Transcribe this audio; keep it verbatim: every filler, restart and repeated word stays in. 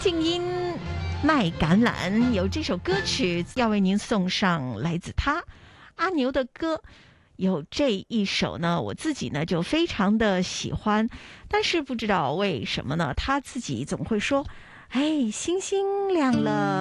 静音卖橄榄有这首歌曲要为您送上，来自他阿牛的歌。有这一首呢，我自己呢就非常的喜欢，但是不知道为什么呢，他自己总会说，哎，星星亮了。